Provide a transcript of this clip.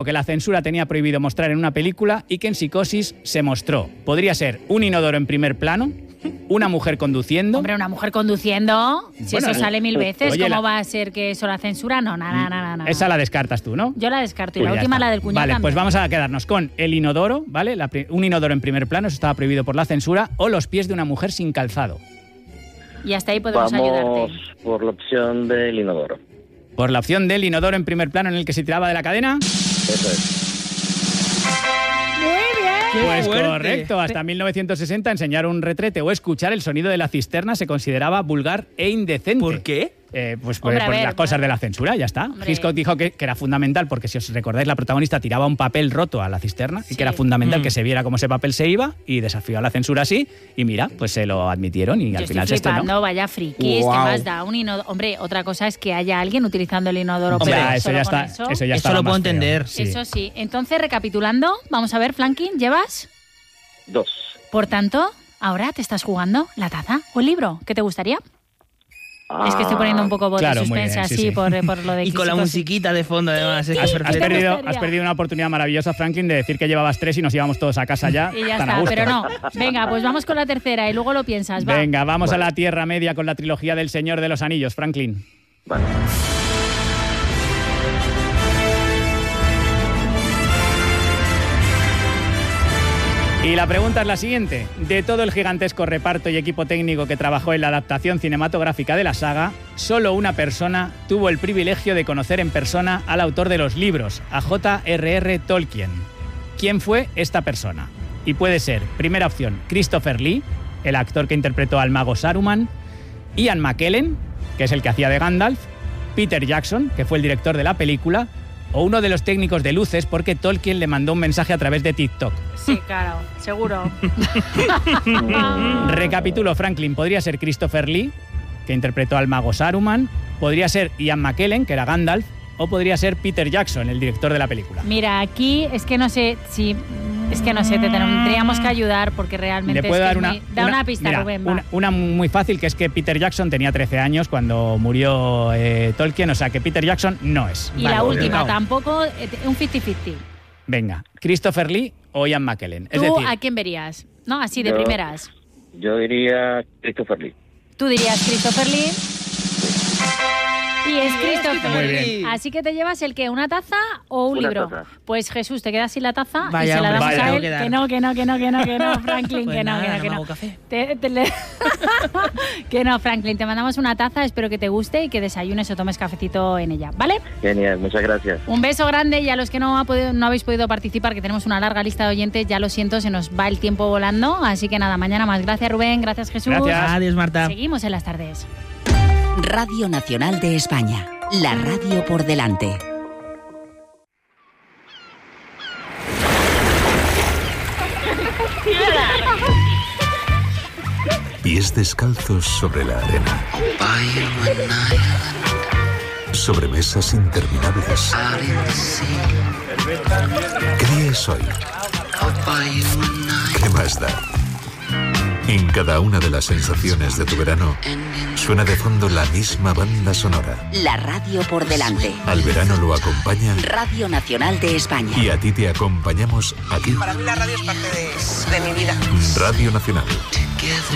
que la censura tenía prohibido mostrar en una película y que en Psicosis se mostró. Podría ser un inodoro en primer plano, una mujer conduciendo... Hombre, una mujer conduciendo, si Bueno, eso sale 1000 veces, oye, ¿cómo va a ser que eso la censura? No. Esa la descartas tú, ¿no? Yo la descarto y Pues la ya última, está. la del cuñado Vale, también. pues vamos a quedarnos con el inodoro, ¿vale? Un inodoro en primer plano, eso estaba prohibido por la censura, o los pies de una mujer sin calzado. Y hasta ahí podemos Vamos ayudarte. por la opción del inodoro. Por la opción del inodoro en primer plano en el que se tiraba de la cadena. Eso es. Pues fuerte! correcto, hasta 1960 enseñar un retrete o escuchar el sonido de la cisterna se consideraba vulgar e indecente. ¿Por qué? Pues Hombre, a por ver, las cosas de la censura, ya está. Hombre. Hitchcock dijo que era fundamental porque, si os recordáis, la protagonista tiraba un papel roto a la cisterna y Sí. que era fundamental que se viera cómo ese papel se iba, y desafió a la censura así, y mira, pues se lo admitieron y Yo al estoy final se estrenó. flipando, vaya frikis, Guau. ¿qué más da? Un inodoro. Hombre, otra cosa es que haya alguien utilizando el inodoro, Hombre, pero eso solo ya con está, eso. eso ya Eso estaba lo más puedo feo. entender. Sí. Eso sí. Entonces, recapitulando, vamos a ver, Flanking, ¿llevas? 2. Por tanto, ahora te estás jugando la taza o el libro. ¿Qué te gustaría? Es que estoy poniendo un poco voz Claro, de muy suspense bien, sí, así sí. por lo de Y con la Psicosis. musiquita de fondo, además. Es que es Has perfecto. gustaría? perdido una oportunidad maravillosa, Franklin, de decir que llevabas 3 y nos íbamos todos a casa ya. Y ya tan a está, gusto. pero no. Venga, pues vamos con la tercera y luego lo piensas, va. Venga, vamos a la Tierra Media con la trilogía del Señor de los Anillos, Franklin. Vale. Y la pregunta es la siguiente. De todo el gigantesco reparto y equipo técnico que trabajó en la adaptación cinematográfica de la saga, solo una persona tuvo el privilegio de conocer en persona al autor de los libros, a J.R.R. Tolkien. ¿Quién fue esta persona? Y puede ser, primera opción, Christopher Lee, el actor que interpretó al mago Saruman, Ian McKellen, que es el que hacía de Gandalf, Peter Jackson, que fue el director de la película, o uno de los técnicos de luces, porque Tolkien le mandó un mensaje a través de TikTok. Sí, claro, seguro. Recapitulo, Franklin. Podría ser Christopher Lee, que interpretó al mago Saruman, podría ser Ian McKellen, que era Gandalf, o podría ser Peter Jackson, el director de la película. Mira, aquí es que no sé si... Es que no sé, te tendríamos que ayudar porque realmente Le puedo es dar que una, da una pista, mira, Rubén, va. una muy fácil, que es que Peter Jackson tenía 13 años cuando murió Tolkien, o sea que Peter Jackson no es. Y Vale, la última, complicado. tampoco, un 50-50. Venga, Christopher Lee o Ian McKellen. Es ¿Tú decir, a quién verías? ¿No? Así de Yo- primeras. Yo diría Christopher Lee. Tú dirías Christopher Lee. Y es Christopher. Muy Lee. bien. Así que te llevas el que, ¿una taza o un Una libro? taza. Pues Jesús, te quedas sin la taza Vaya, y se la hombre, damos vaya. a Tengo él. que dar. Que no, Franklin, Pues que no, nada, que no no. hago café. Que no, Franklin, te mandamos una taza, espero que te guste y que desayunes o tomes cafecito en ella, ¿vale? Genial, muchas gracias. Un beso grande y a los que no habéis podido participar, que tenemos una larga lista de oyentes, ya lo siento, se nos va el tiempo volando, así que nada, mañana más. Gracias Rubén, gracias Jesús. Gracias. Adiós, Marta. Seguimos en las tardes. Radio Nacional de España. La radio por delante. Pies descalzos sobre la arena. Sobre mesas interminables. ¿Qué día es hoy? ¿Qué más da? En cada una de las sensaciones de tu verano suena de fondo la misma banda sonora. La radio por delante. Al verano lo acompaña Radio Nacional de España. y a ti te acompañamos aquí. Para mí la radio es parte de mi vida. Radio Nacional.